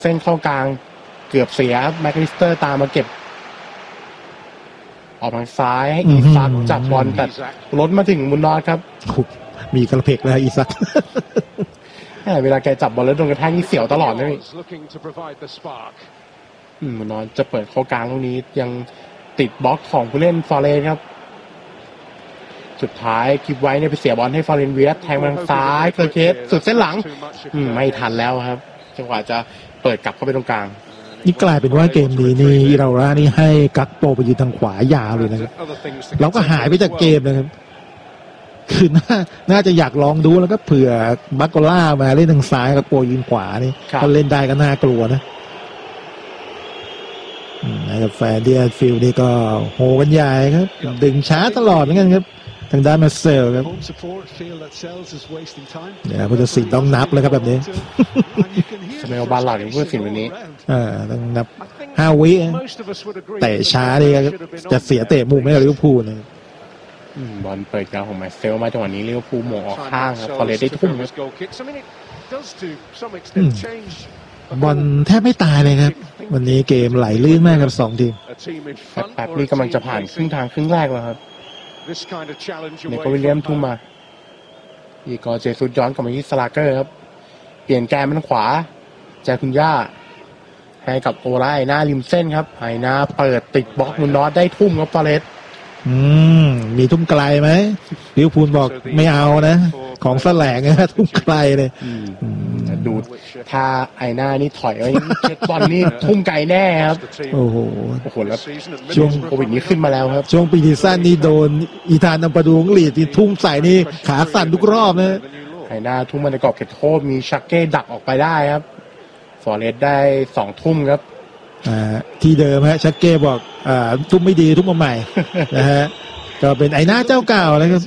เส้นเข้ากลางเกือบเสียแม็กลิสเตอร์ตามมาเก็บออกทางซ้ายให้อีซักจับบอลแต่ล้นมาถึงมุนนอสครับมีกระเพกแล้วอีซักเวลาแกจับบอลแล้วโดนกระแทกนี่เสียวตลอดเลยมุนนอสจะเปิดเข้ากลางตรงนี้ยังติดบล็อกของผู้เล่นฟอเรนครับสุดท้ายคิปไว้เนี่ยไปเสียบอลให้ฟอเรนเวียสแทงมาทางซ้ายเคอร์เคสสุดเส้นหลังไม่ทันแล้วครับจังหวะจะเปิดกลับเข้าไปตรงกลางนี่กลายเป็นว่าเกมนี้นี่เราล่านี่ให้กักโปไปยืนทางขวายาวเลยนะครับเราก็หายไปจากเกมนะครับคือน่าจะอยากลองดูแล้วก็เผื่อบักโกล่ามาเล่นทางซ้ายกับโปยืนขวานี่ถ้าเล่นได้ก็น่ากลัวนะนะครับแฟนเดียฟิลนี่ก็โหกันใหญ่ครับดึงช้าตลอดเหมือนกันครับทางด้านมาเซลครับเนี่ยผู้ตัดสินต้องนับเลยครับแบบนี้สมัยบาลหลักอย่างผู้ตัดสินวันนี้ต้องนับ5 วิเตะช้านี่จะเสียเตะมุมให้ลิเวอร์พูลนะบอลเปิดกลางของมาเซลมาจังหวะนี้ลิเวอร์พูลหม่งออกข้างครับพอเลยได้ทุ่มบอลแทบไม่ตายเลยครับวันนี้เกมไหลลื่นมากครับ2 ทีมแป๊บนี่กำลังจะผ่านครึ่งทางครึ่งแรกแล้วครับเนโควิลเลียมทุ่มมาอีกอเจซุสย้อนกลับมาที่สลาเกอร์ครับเปลี่ยนแกนมันขวาแจคุณย่าให้กับโอไลหน้าริมเส้นครับไฮนาเปิดติดบล็อกมุนนอสได้ทุ่มครับฟอเรสมีทุ่มไกลไหมลิเวอร์พูลบอกไม่เอานะของแสลงนะทุ่มไกลเลยดูถ้าไอหน้านี่ถอยไว้เช็ดบอลนี่ทุ่มไกลแน่ครับโอ้โหแล้วช่วงโควิดนี้ขึ้นมาแล้วครับช่วงปีที่สั้นนี่โดนอีธานนำประดูงหลีดที่ทุ่มใส่นี่ขาสั่นทุกรอบนะไอหน้าทุ่มมาในกรอบเขตโทษมีชักเก้ดักออกไปได้ครับฟอเรสได้2 ทุ่มครับที่เดิมฮะชักเก้บอกทุ่มไม่ดีทุ่มมาใหม่นะฮะก็เป็นไอหน้าเจ้าเก่าเลยครับ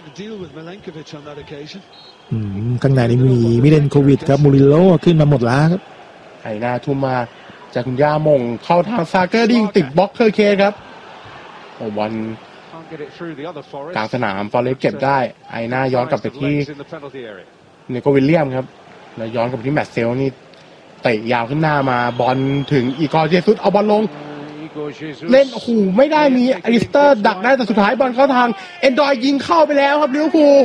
ข้างในนี่มีมิเลนโควิดครับมูริโลขึ้นมาหมดแล้วครับไอหน้าทุ่มมาจากคุณย่ามงเข้าทางซาเกอร์ดิ้งติดบล็อกเคอร์เคครับบอลกลางสนามฟอเรสเก็บได้ไอหน้าย้อนกลับไปที่เนโควิลเลียมครับแล้วย้อนกลับไปที่แมตเซลนี่เตะยาวขึ้นหน้ามาบอลถึงอีกอร์เจซุสเอาบอลลงเล่นไม่ได้มีอลิสเตอร์ดักได้แต่สุดท้ายบอลเข้าทางเอนดอยยิงเข้าไปแล้วครับลิเวอร์พูล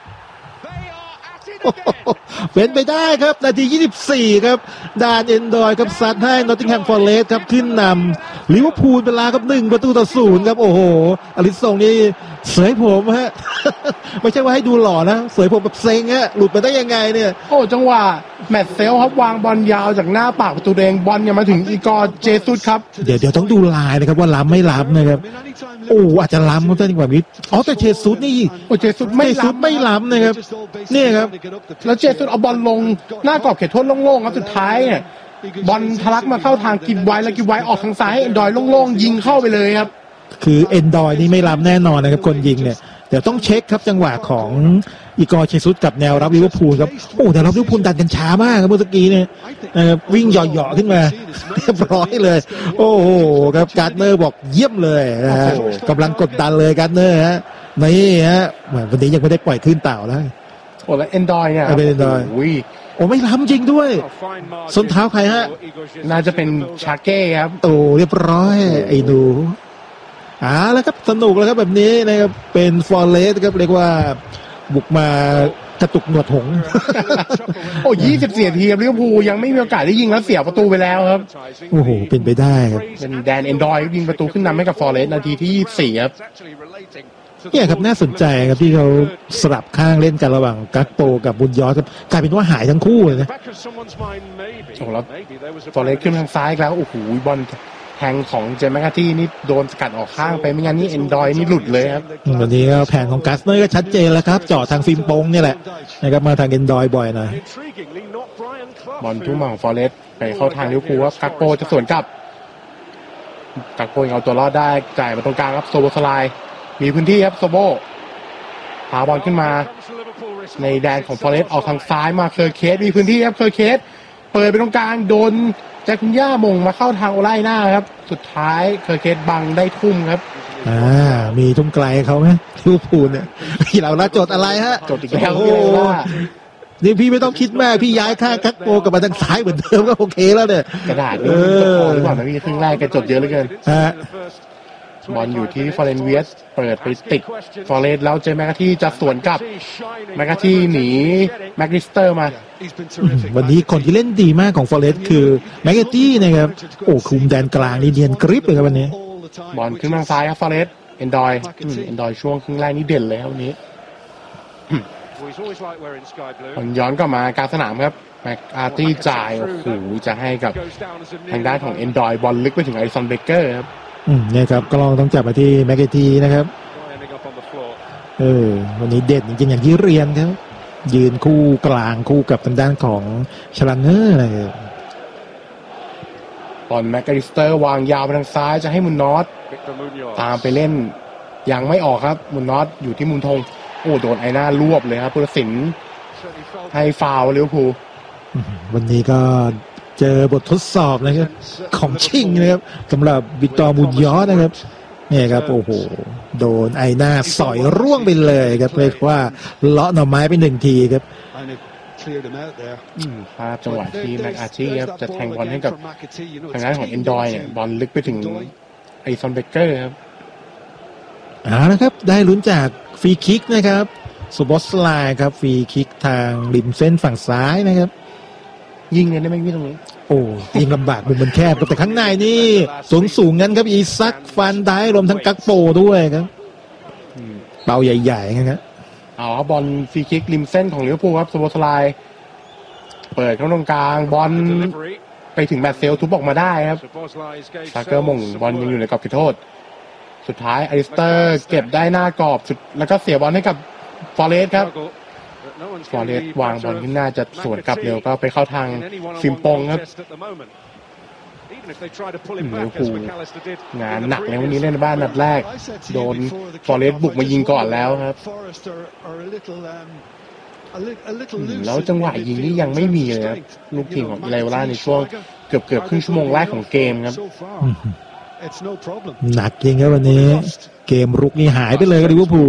เป็นไปได้ครับนาที24ครับดานเอนดอยครับซัดให้นอตติงแฮมฟอเรสต์ครับขึ้นนำลิเวอร์พูลเป็นลาครับ1-0ครับโอ้โหอลิสงนี่เสยผมฮะไม่ใช่ว่าให้ดูหล่อนะเสยผมแบบเซ็งฮะหลุดไปได้ยังไงเนี่ยจังหวะแมตเซลครับวางบอลยาวจากหน้าปากประตูแดงบอลยังมาถึงอีกอร์เจซุสครับเดี๋ยวต้องดูลายนะครับว่าล้ำไม่ล้ำนะครับอาจจะล้ำก็ได้กว่านี้แต่เจซุสนี่เจซุสไม่ล้ำนะครับนี่ครับแล้วเจซุสเอาบอลลงหน้ากรอบเขตโทษโล่งๆครับสุดท้ายเนี่ยบอลทะลักมาเข้าทางกิบไว้แล้วกิบไว้ออกทางซ้ายเอนดอยโล่งๆยิงเข้าไปเลยครับคือเอนดอยนี่ไม่ล้ำแน่นอนนะครับคนยิงเนี่ยเดี๋ยวต้องเช็คครับจังหวะของอีกอร์เจซุสกับแนวรับลิเวอร์พูลครับแต่รับลิเวอร์พูลดันกันช้ามากครับเมื่อกี้เนี่ยวิ่งเหยาะๆขึ้นมาเรียบร้อยเลยโอ้โหครับการ์เนอร์บอกเยี่ยมเลยนะฮะกำลังกดดันเลยการ์เนอร์ฮะนี่ฮะวันนี้ยังไม่ได้ปล่อยขึ้นเต่าแล้วแล้วเอนดอยเนี่ยเป็นเอนดอยไม่ล้ำจริงด้วยส้นเท้าใครฮะน่าจะเป็นชาเก้ครับเรียบร้อยไอ้ดูแล้วครับสนุกแล้วครับแบบนี้นะครับเป็นฟอเรสต์ครับเรียกว่าบุกมากระตุกหนวดหง 24 นาทีลิเวอร์พูลยังไม่มีโอกาสได้ยิงแล้วเสียประตูไปแล้วครับโอ้โหเป็นไปได้ครับเป็นแดนเอนดอยยิงประตูขึ้นนำให้กับฟอเรสต์นาทีที่24ครับเนี่ยครับน่าสนใจครับที่เขาสลับข้างเล่นกันระหว่างกักโปกับบุญยอดครับกลายเป็นว่าหายทั้งคู่เลยนะแล้วฟอเรสต์ขึ้นทางซ้ายแล้วบอลแทงของเจมส์แมคคาร์ธีนี่โดนสกัดออกข้างไปไม่งั้นนี่เอนดอยนี่หลุดเลยครับวันนี้ก็แผนของกัสเนอร์ก็ชัดเจนแล้วครับเจาะทางฟิล์มโป้งนี่แหละนะครับมาทางเอนดอยบ่อยหน่อยบอลทุ่มมาของฟอเรสต์ไปเข้าทางลิเวอร์พูลครับกักโปจะสวนกลับกักโปเอาตัวรอดได้จ่ายมาตรงกลางครับโซโบสไลด์มีพื้นที่ครับโซโบพาบอลขึ้นมาในแดนของฟอเรสต์ออกทางซ้ายมาเคอร์เคสมีพื้นที่ครับเคอร์เคสเปิดไปตรงกลางโดนแจ็คคุณย่ามงมาเข้าทางโอไลหน้าครับสุดท้ายเคอร์เคสบังได้ทุ่มครับมีทุ่มไกลเขาไหมลิเวอร์พูลเนี่ยเราละโจทย์อะไรฮะโจทย์อีกแล้วนี่พี่ไม่ต้องคิดมากพี่ย้ายข้างกักโปกลับมาทางซ้ายเหมือนเดิมก็โอเคแล้วเนี่ยกระดาษนี่พอหรือเปล่านะพี่ครึ่งแรกแกจดเยอะเหลือเกินบอลอยู่ที่ฟอเรนเวียสเปิดไปติดฟอเรสแล้วเจอแมกกาที่จะสวนกลับแมกกาที่หนีแม็กลิสเตอร์มาวันนี้คนที่เล่นดีมากของฟอเรสคือแมกกาที่นะครับโอ้คุมแดนกลางนี่เนียนกริบเลยครับวันนี้บอลขึ้นทางซ้ายครับฟอเรสเอนดอยช่วงครึ่งแรกนี่เด่นเลยครับวันนี้บอลย้อนกลับมากลางสนามครับแม็กอาร์ตี้จ่ายโอ้โหจะให้กับทางด้านของเอนดอยบอลลึกไปถึงไอซอนเบเกอร์ครับเนี่ยครับก็ลองต้องจับมาที่แมกเกทีนะครับวันนี้เด็ดจริงๆอย่างที่เรียนครับยืนคู่กลางคู่กับทางด้านของชลันเนอร์นะครับบอลแม็กลิสเตอร์วางยาวไปทางซ้ายจะให้มุนนอตตามไปเล่นยังไม่ออกครับมุนนอตอยู่ที่มุนทงโอ้โดนไอหน้ารวบเลยครับผู้ตัดสินให้ฟาวล์ลิเวอร์พูลวันนี้ก็เจอบททดสอบนะครับของชิงนะครับสำหรับวิกตอร์มูนยอสนะครับเนี่ยครับโอ้โหโดนไอหน้าสอยร่วงไปเลยครับเรียกว่าเลาะหน่อไม้ไปหนึ่งทีครับภาพจังหวะที่แม็กอาร์ชี่ครับจะแทงบอลให้กับทางด้านของเอนดอยเนี่ยบอลลึกไปถึงไอซอนเบเกอร์ครับนะครับได้ลุ้นจากฟรีคิกนะครับซูบอสไลน์ครับฟรีคิกทางริมเส้นฝั่งซ้ายนะครับยิงเนี่ยได้ไหมพี่ตรงนี้โอ้ยิงลำบากมุมมันแคบแต่ข้างในนี่สูงงั้นครับอีซักฟันได้รวมทั้งกักโปด้วยครับเป่าใหญ่ๆนะครับบอลฟรีคิกริมเส้นของลิเวอร์พูลครับซูบอสไลน์เปิดเข้าตรงกลางบอลไปถึงแมตเซลทุบออกมาได้ครับซาเกอร์มงบอลยังอยู่ในกรอบเขตโทษสุดท้ายอลิสเตอร์เก็บได้หน้ากรอบสุดแล้วก็เสียบอลให้กับฟอเรสครับฟอเรสวางบอลขึ้นหน้าจะสวนกลับเร็วก็ไปเข้าทางฟิมปงครับลิเวอร์พูลงานหนักเลยวันนี้เล่นในบ้านนัดแรกโดนฟอเรสบุกมายิงก่อนแล้วครับแล้วจังหวะยิงนี่ยังไม่มีเลยครับลูกทีมของอิไลวาร่าในช่วงเกือบครึ่งชั่วโมงแรกของเกมครับหนักจริงครับวันนี้เกมรุกนี่หายไปเลยครับลิเวอร์พูล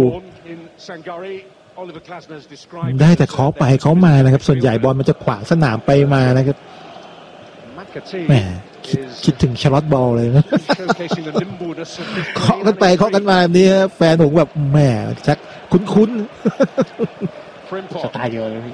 ได้แต่เขาไปเขามานะครับส่วนใหญ่บอลมันจะขวางสนามไปมานะครับแหมคิดถึงชาร์ลอตบอลเลยนะเคาะกันไปเคาะกันมาแบบนี้แฟนผมแบบแหมชักคุ้นสไตล์เดียวเลย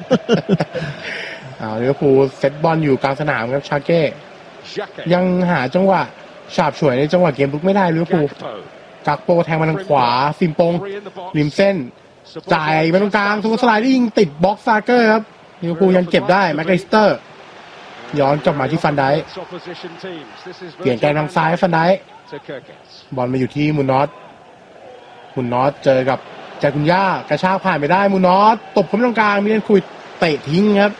ลิเวอร์พูลเซตบอลอยู่กลางสนามครับชาเก้ยังหาจังหวะฉาบฉวยในจังหวะเกมลุกไม่ได้ลิเวอร์พูลกักโปแทงมาทางขวาฟิมปงริมเส้นจ่ายไปตรงกลางทูสไลด์ยิงติดบล็อกซาเกอร์ครับลิเวอร์พูลยังเก็บได้แม็กลิสเตอร์ย้อนกลับมาที่ฟันไดเปลี่ยนแกนทางซ้ายฟันไดบอลมาอยู่ที่มุนนอตเจอกับแจคุนย่ากระชากผ่านไปได้มุนนอตตบเข้าไปตรงกลางมีเล่นคุยเตะทิ้งครับ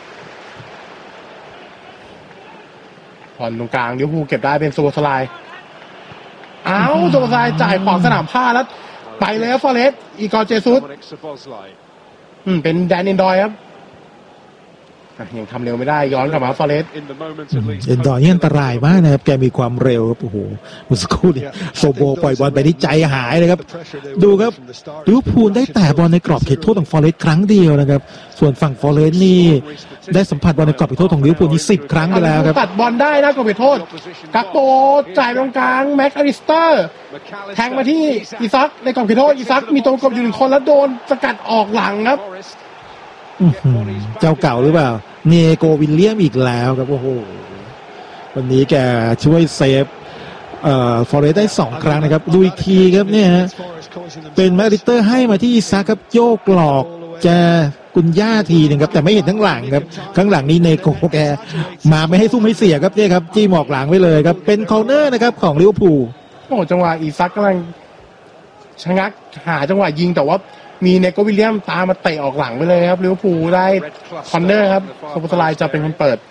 บอลตรงกลางลิเวอร์พูลเก็บได้เป็นโซสไลด์โซสไลด์จ่ายขวางสนามผ้าแล้วไปเลยครับฟอเรสอีกอร์เจซุสเป็นแดนเอนดอยครับยังทำเร็วไม่ได้ย้อนกลับมาฟอเรสเอนดอยนี่อันตรายมากนะครับแกมีความเร็วครับโอ้โหมุสกูนี่โซโบปล่อยบอลไปที่ใจหายเลยครับดูครับลิเวอร์พูลได้แต่บอลในกรอบเขตโทษของฟอเรสครั้งเดียวนะครับส่วนฝั่งฟอเรสนี่ได้สัมผัสบอลในกรอบเขตโทษของลิเวอร์พูลนี่10 ครั้งไปแล้วครับตัดบอลได้นะกรอบเขตโทษกักโปจ่ายตรงกลางแม็กอลิสเตอร์แทงมาที่อีซักในกรอบเขตโทษอีซักมีตัวกบอยู่1 คนแล้วโดนสกัดออกหลังครับเจ้าเก่าหรือเปล่าเนโกวิลเลียมอีกแล้วครับโอ้โหวันนี้แกช่วยเซฟฟอเรสได้2 ครั้งนะครับดูอีกทีครับเนี่ยเป็นแมกลิสเตอร์ให้มาที่อีซักครับโยกหลอกแกกุนย่าทีนึงครับแต่ไม่เห็นข้างหลังครับข้างหลังนี้เนโกแกมาไม่ให้ซุ่มให้เสียครับเนี่ยครับจี้หมอกหลังไว้เลยครับเป็นคอร์เนอร์นะครับของลิเวอร์พูลโอ้จังหวะอีซักกำลังชะงักหาจังหวะยิงแต่ว่ามีเนโกวิลเลียมตามมาเตะออกหลังไปเลยครับลิเวอร์พูลได้คอร์เนอร์ครับโซโบสไลด์จะเป็นคนเปิด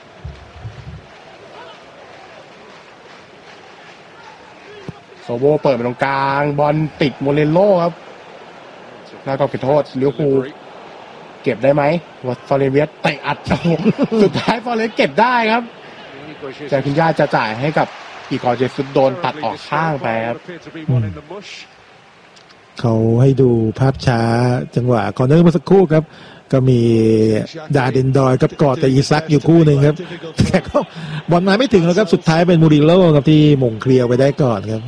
โซโบเปิดไปตรงกลางบอลติดโมเรโลครับแล้วก็เขตโทษลิเวอร์พูลเก็บได้ไหมว่าฟอเรสเวียสเตะอัดสุดท้ายฟอเรสเก็บได้ครับแต่คุณย่าจะจ่ายให้กับอีกอร์เจซุสโดนตัดออกข้างไปครับเขาให้ดูภาพช้าจังหวะคอร์เนอร์เมื่อสักครู่ครับก็มีดาเดนดอยกับกอดแต่อีซักอยู่คู่หนึ่งครับแต่ก็บอลมาไม่ถึงแล้วครับสุดท้ายเป็นมูริโลครับที่หม่งเคลียร์ไปได้ก่อนครับ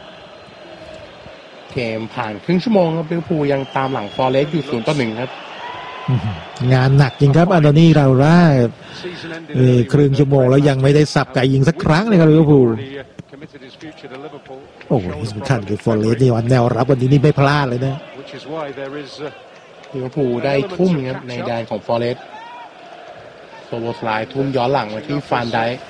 เกมผ่านครึ่งชั่วโมงครับลิเวอร์พูลยังตามหลังฟอเรสต์อยู่0-1ครับงานหนักจริงครับอันโตนีราร่าครึ่งชั่วโมงแล้วยังไม่ได้สับไก่ยิงสักครั้งเลยครับลิเวอร์พูลโอ้โหสำคัญคือฟอเรสต์นี่วันแนวรับวันนี้นี่ไม่พลาดเลยนะลิเวอร์พูลได้ทุ่มครับในแดนของฟอเรสต์โซโบสไลด์ทุ่มย้อนหลังมาที่ฟานไดค์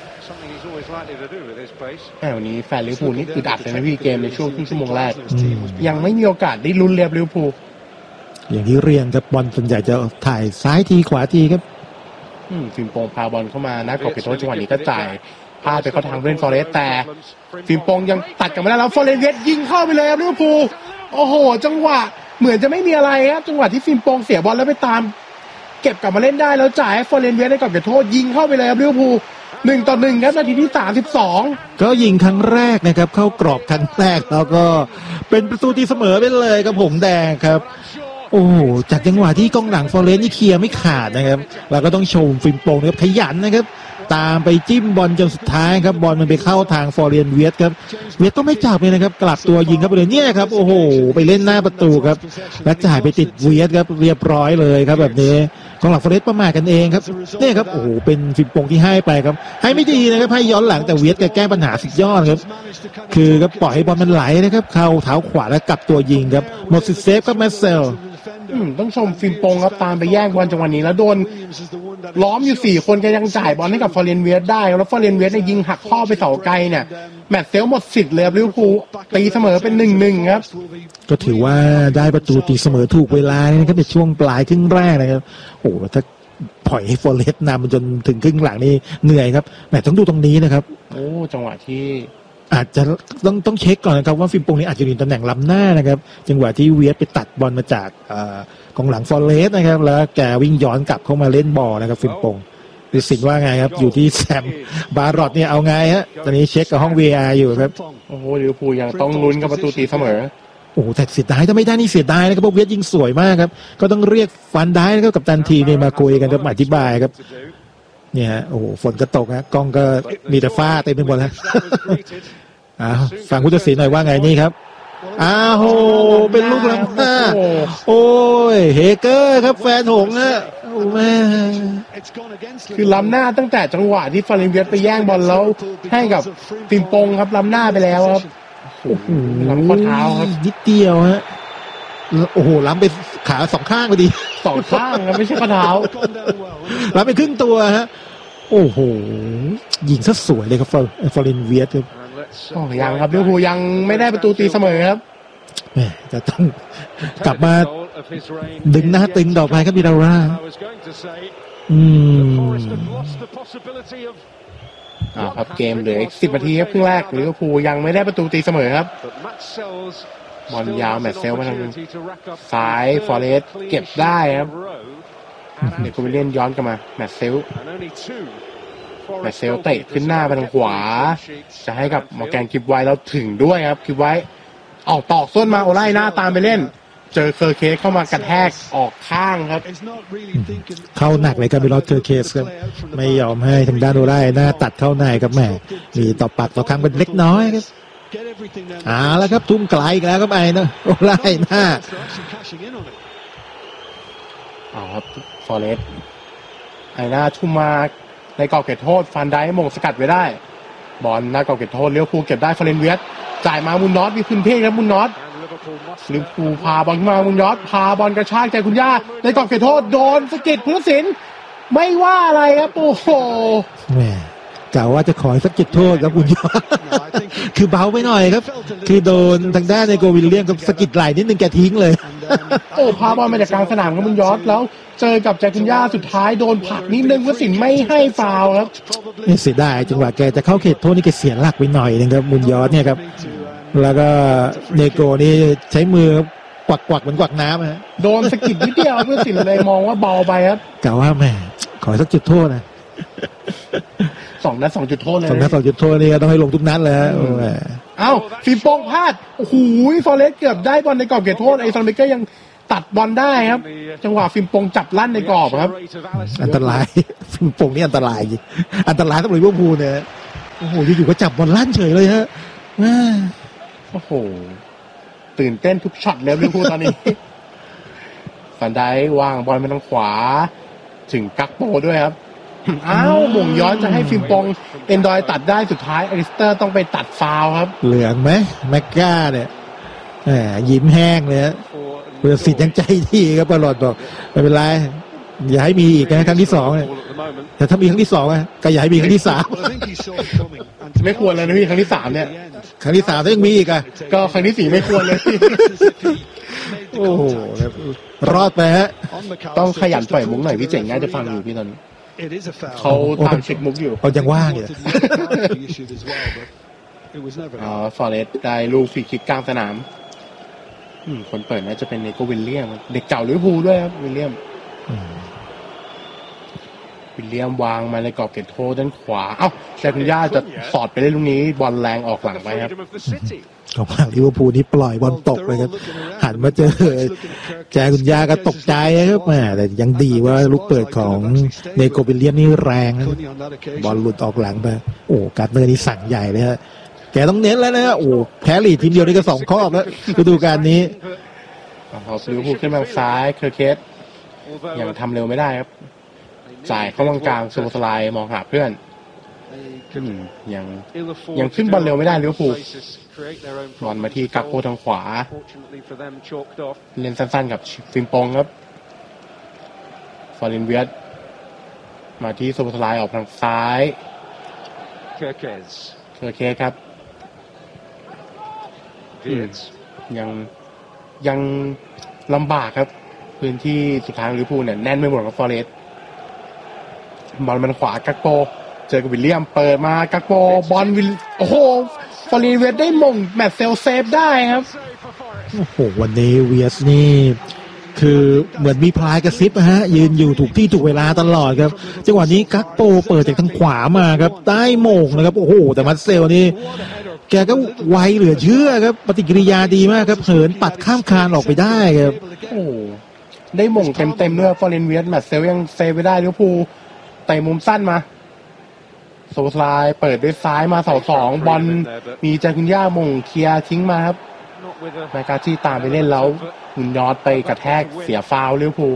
วันนี้แฟนลิเวอร์พูลนี่อึดอัดเลยนะพี่เกมในช่วงครึ่งชั่วโมงแรกยังไม่มีโอกาสได้ลุ้นเลียบลิเวอร์พูลอย่างที่เรียนครับบอลส่วนใหญ่จะถ่ายซ้ายทีขวาทีครับฟิล์มโปงพาบอลเข้ามานักกอบเขตโทษจังหวะนี้ก็จ่ายพลาดไปเข้าทางเล่นฟอเรสต์แต่ฟิล์มโปงยังตัดกลับมาได้แล้วฟอเรสต์ยิงเข้าไปเลยครับลิเวอร์พูลโอ้โหจังหวะเหมือนจะไม่มีอะไรครับจังหวะที่ฟิล์มโปงเสียบอลแล้วไปตามเก็บกลับมาเล่นได้แล้วจ่ายให้ฟอเรสต์ได้กอบเขตโทษยิงเข้าไปเลยครับลิเวอร์พูล1-1ครับนาทีที่32 ก็ยิงครั้งแรกนะครับเข้ากรอบครั้งแรกแล้วก็เป็นประตูตีเสมอไปเลยครับผมแดงครับโอ้จากจังหวะที่กองหลังฟอเรสต์นี่เคลียร์ไม่ขาดนะครับเราก็ต้องชมฟิล์มโปงนะครับขยันนะครับตามไปจิ้มบอลจนสุดท้ายครับบอลมันไปเข้าทางฟอเรียนเวียสครับเวียสก็ไม่จับเลยนะครับกลับตัวยิงครับไปเลยเนี่ยครับโอ้โหไปเล่นหน้าประตูครับและจ่ายไปติดเวียสครับเรียบร้อยเลยครับแบบนี้กองหลังฟอเรสต์ประมาทกันเองครับเนี่ยครับโอ้โหเป็นฟิล์มโปงที่ให้ไปครับให้ไม่ดีนะครับให้ย้อนหลังแต่เวียสแก้ปัญหาสุดยอดครับคือก็ปล่อยให้บอลมันไหลนะครับเข้าเท้าขวาแล้วกลับตัวยิงครับหมดสิทธิ์เซฟครับแมสเซลต้องชมฟิล์มโปงครับตามไปแย่งบอลจังหวะนี้แล้วโดนล้อมอยู่4คนก็ยังจ่ายบอลให้กับฟอเรนเวียสได้แล้วฟอเรนเวียสยิงหักข้อไปเสาไกลเนี่ยแมตช์เซลหมดสิทธิ์เลยลิเวอร์พูลตีเสมอเป็น 1-1 ครับก็ถือว่าได้ประตูตีเสมอถูกเวลานะครับในช่วงปลายครึ่งแรกนะครับโอ้ถ้าปล่อยให้ฟอเรสต์นำจนถึงครึ่งหลังนี่เหนื่อยครับแหมต้องดูตรงนี้นะครับจังหวะที่อาจจะต้องเช็คก่อนนะครับว่าฟิล์มโปงนี้อาจจะอยู่ตำแหน่งล้ำหน้านะครับจังหวะที่เวียสไปตัดบอลมาจากกองหลังฟอเรสต์นะครับแล้วแกวิ่งย้อนกลับเข้ามาเล่นบอลนะครับฟิล์มโปงดิสินว่าไงครับอยู่ที่แซมบารอดเนี่ยเอาไงฮะตอนนี้เช็คกับห้อง VR อยู่ครับโอ้โหลิเวอร์พูลยังต้องลุ้นกับประตูตีเสมอโอ้แต่เสียดายถ้าไม่ได้นี่เสียดายนะครับเพราะเวียสยิงสวยมากครับก็ต้องเรียกฟันได้นะครับกับตันทีเนี่ยมาคุยกันครับอธิบายครับเนี่ยโอ้โหฝนก็ตกนะกล้องก็มีแต่ฟ้าเต็มไปหมดแล้วฟังผู้ตัดสินหน่อยว่าไงนี่ครับโหเป็นลูกล้ำหน้าโอ้ยเฮเกอร์ครับแฟนหงส์ฮะโอ้แม่คือล้ำหน้าตั้งแต่จังหวะที่ฟาเรนเวียสไปแย่งบอลแล้วให้กับฟิล์มโปงครับล้ำหน้าไปแล้วครับโอ้โหล้ำข้อเท้าครับนิดเดียวฮะโอ้โหล้ำไปขา2ข้างพอดี 2ข้างครับไม่ใช่ข้อเท้าล้ำไปครึ่งตัวฮะโอ้โหยิงซะสวยเลยครับฟาเรนเวียสครับยังครับลิเวอร์พูลยังไม่ได้ประตูตีเสมอครับจะต้องกลับมาดึงหน้าตึงต่อไปครับมิราร่าครับเกมเหลือ10 นาทีครับครึ่งแรกลิเวอร์พูลยังไม่ได้ประตูตีเสมอครับบอลยาวแมตช์เซลมาทางซ้ายฟอเรสต์เก็บได้ครับเดี๋ยวก็ไปเล่นย้อนกลับมาแมตช์เซลเตะขึ้นหน้าไปทางขวาจะให้กับมอร์แกนคิปไว้แล้วถึงด้วยครับคิปไว้ออกตอกส้นมาโอไล่หน้าตามไปเล่นเจอเคอร์เคสเข้ามากระแทกออกข้างครับเข้าหนักเลยครับบิลล์เคอร์เคสครับไม่ยอมให้ทางด้านโอไล่หน้าตัดเข้าในครับแหมมีต่อปากต่อคำกันเล็กน้อยครับแล้วครับทุ่มไกลอีกแล้วครับไอ้นะโอไล่หน้าครับฟอเรสต์ไอ้หน้าทุ่มมาในกรอบเขตโทษฟันได้มงสกัดไว้ได้บอลหน้ากรอบเขตโทษลิเวอร์พูลเก็บได้ฟอเรนเวียสจ่ายมามุนนอตมีพื้นที่ครับมุนนอตลิเวอร์พูลพาบอลมามุนนอตพาบอลกระชากใจคุณย่าในกรอบเขตโทษโดนสะกิดผู้ตัดสินไม่ว่าอะไรครับโอ้โหแหมกล่าวว่าจะขอสักจุดโทษครับคุณย่าคือเบาไปหน่อยครับคือโดนทางด้านในโกวิลเลียมกับสะกิดไหล่นิดนึงแกทิ้งเลยพาบอลมาจากกลางสนามครับมุนนอตแล้วเจอกับแจคุนย่าสุดท้ายโดนผลักนิดนึงผู้ตัดสินไม่ให้ฟาวล์ครับนี่เสียดายจังหวะแกจะเข้าเขตโทษนี่แกเสียหลักไปหน่อยนึงครับมุนยอสเนี่ยครับแล้วก็เนโกนี่ใช้มือกวักเหมือนกวักน้ำฮะโดนสะกิดนิดเดียวผู้ตัดสินเลยมองว่าเบาไปครับกล่าวว่าแหมขอสักจุดโทษนะ 2 นัด 2 จุดโทษเลย 2 นัด 2 จุดโทษนี่ก็ต้องให้ลงทุกนัดเลยฟิล์มโปงพลาดโอ้โหฟอเรสต์เกือบได้บอลในกรอบเขตโทษไอ้ซันเบเกอร์ยังตัดบอลได้ครับจังหวะฟิมปงจับลั่นในกรอบครับอันตราย ฟิมปงนี่อันตรายจริงอันตรายสำหรับลิเวอร์พูลเนี่ยโอ้โหอยู่ๆก็จับบอลลั่นเฉยเลยฮะโอ้โหตื่นเต้นทุกช็อตเลยลิเวอร์พูลตอนนี้ฟันไดวางบอลไปทางขวาถึงกักโปด้วยครับอ้าวหม่งย้อนจะให้ฟิมปงเอนดอยตัดได้สุดท้ายอลิสเตอร์ต้องไปตัดฟาวล์ครับเหลืองไหมแม็กก้าเนี่ยยิ้มแห้งเลยเพื่อสิทธิ์ยังใจดีครับบอลลอดบอกไม่เป็นไรอย่าให้มีอีกนะครั้งที่2เนี่ยแต่ถ้ามีครั้งที่2ก็อย่าให้มีครั้งที่3 ไม่ควรเลยนะพี่ครั้งที่3เนี่ยครั้งที่3ถ้ายังมีอีกก็ครั้งที่4ไม่ควรเลยโอ้โหรอดไปฮะต้องขยันปล่อยมุกหน่อยพี่เจ๋งน่าจะฟังอยู่พี่ตอนนี้เขาตามเช็คมุกอยู่เขายังว่างอยู่ฟอเรสต์ได้ลูกฟรีคิกกลางสนามคนเปิดน่าจะเป็นเนโกวิลเลียมเด็กเก่าลิเวอร์พูลด้วยครับวิลเลียมวางมาในกรอบเขตโทษด้านขวาเอ้าแจคุย่าจะสอดไปเล่นลูกนี้บอลแรงออกหลังไปครับของทางลิเวอร์พูลนี่ปล่อยบอลตกเลยครับหันมาเจอแจคุย่าก็ตกใจครับแต่ยังดีว่าลูกเปิดของเนโกวิลเลียมนี่แรงบอลหลุดออกหลังไปโอ้การ์เนอร์นี่สั่งใหญ่เลยฮะแกต้องเน้นแล้วนะโอ้แพ้ลีดทีมเดียวนี่ก็2 ข้อแล้วฤดูกาลนี้พอลิเวอร์พูลขึ้นมาซ้ายเคอร์เคสยังทำเร็วไม่ได้ครับจ่ายเข้ากลางโซสไลด์มองหาเพื่อนยังขึ้นบอลเร็วไม่ได้ลิเวอร์พูลบอลมาที่กักโปทางขวาเล่นสั้นๆกับฟิมปงครับฟอร์เรนเวียสมาที่โซสไลด์ออกทางซ้ายเคอร์เคสครับยังลำบากครับพื้นที่สุดท้ายลิเวอร์พูลเนี่ยแน่นไม่หมดกับฟอเรสต์บอลมันขวากักโปเจอกับวิลเลียมเปิดมากักโปบอลโอ้โหฟอร์เรนเวียสได้มงแมตช์เซฟได้ครับโอ้โหวันนี้เวียสนี่คือเหมือนมีพลายกระซิบฮะยืนอยู่ถูกที่ถูกเวลาตลอดครับจังหวะนี้กักโปเปิดจากทางขวามาครับได้โมงนะครับโอ้โหแต่มัสเซลนี่แกก็ไวเหลือเชื่อครับปฏิกิริยาดีมากครับเหินปัดข้ามคานออกไปได้ครับโอ้ได้มงเต็มด้วยฟอร์เรนเวียสมัสเซลยังเซฟไปได้ลิเวอร์พูลแต่มุมสั้นมาโซสไลด์เปิดด้วยซ้ายมาเสา2บอลมีแจคุย่ามงเคลียร์ทิ้งมาครับแมกาจี้ตามไปเล่นแล้วหุ่นยอดไปกระแทกเสียฟาวล์ลิเวอร์พูล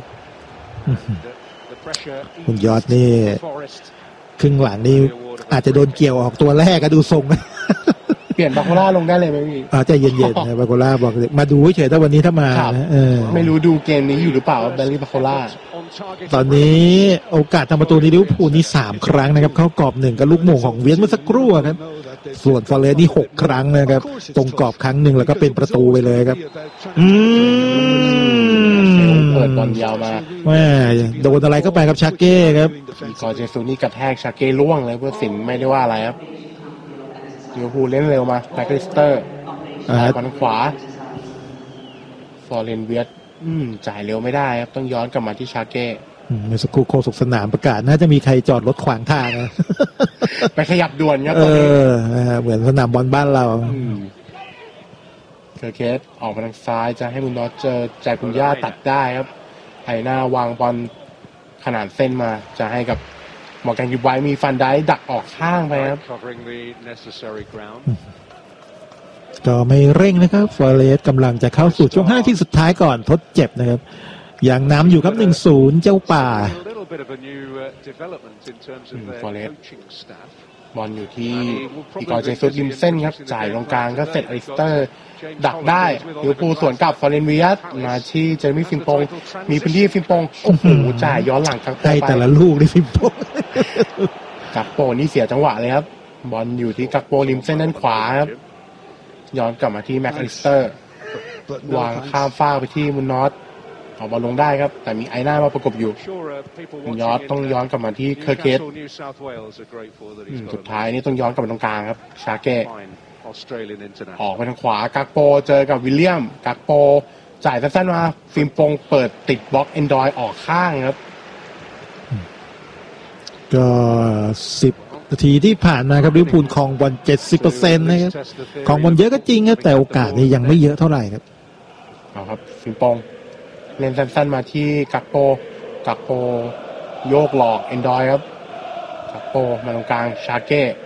หุ่นยอดนี่ครึ่งหลังนี่อาจจะโดนเกี่ยวออกตัวแรกก็ดูทรงเปลี่ยนบาโคล่าลงได้เลยไหมพี่ใจเย็นๆนะบาโคล่าบอกมาดูเฉยๆแต่วันนี้ถ้ามาไม่รู้ดูเกมนี้อยู่หรือเปล่าแบลลี่บาโคล่าตอนนี้โอกาสทำประตูในลิเวอร์พูลนี่3 ครั้งนะครับเข้ากรอบ1กับลูกโมงของเวียสเมื่อสักครู่ครับส่วนฟอเรสต์นี่6 ครั้งนะครับตรงกรอบครั้ง1แล้วก็เป็นประตูไปเลยครับเปิดบอลยาวมาแม่โดนอะไรเข้าไปครับชาเก้ครับกอร์เจซูนี่กระแทกชาเก้ล่วงเลยเพื่อสินไม่ได้ว่าอะไรครับลิเวอร์พูลเล่นเร็วมาแม็กลิสเตอร์บอลขวาฟอร์เรนเวียสจ่ายเร็วไม่ได้ครับต้องย้อนกลับมาที่ชาเก้เมื่อสักครู่โฆษกสนามประกาศน่าจะมีใครจอดรถขวางทางนะไปขยับด่วนครับเหมือนสนามบอลบ้านเราเคอร์เคสออกมาทางซ้ายจะให้มุนนอตเจอแจคุย่าตัดได้ครับไถหน้าวางบอลขนาดเส้นมาจะให้กับมอร์แกนยูไวมีฟันได้ดักออกข้างไปครับก็ไม่เร่งนะครับฟอเรสต์กำลังจะเข้าสู่ช่วง5ที่สุดท้ายก่อนทดเจ็บนะครับยังนำอยู่ครับ 1-0 เจ้าป่าฟอเรสต์บอลอยู่ที่อีกอร์เจซุสริมเส้นครับจ่ายตรงกลางก็เสร็จอลิสเตอร์ดักได้ลิเวอร์พูลสวนกลับฟอร์เรนเวียสมาที่เจอร์มี่ฟิมปงมีพื้นที่ฟิมปงโอ้โหจ่ายย้อนหลังทั้งไปแต่ละลูกนี่ฟิมปงกักโปนี่เสียจังหวะเลยครับบอลอยู่ที่กักโปริมเส้นด้านขวาครับย้อนกลับมาที่แม็กอลิสเตอร์วางข้ามฟ้าไปที่มุนนอตออกบอลลงได้ครับแต่มีไอหน้ามาประกบอยู่ย้อนต้องย้อนกลับมาที่เคอร์เคสสุดท้ายนี่ต้องย้อนกลับมาตรงกลางครับชาเก้ออกไปทางขวากักโปเจอกับวิลเลียมกักโปจ่ายสั้นๆมาฟิล์มปงเปิดติดบล็อกเอนดอยออกข้างครับก็10 นาทีที่ผ่านมาครับลิเวอร์พูลครองบอล 70% นะครับครองบอลเยอะก็จริงครับแต่โอกาสนี่ยังไม่เยอะเท่าไหร่ครับเอาครับฟิล์มปงเล่นสั้นๆมาที่กักโปโยกหลอกเอนดอยครับกักโปมาตรงกลางชาเก้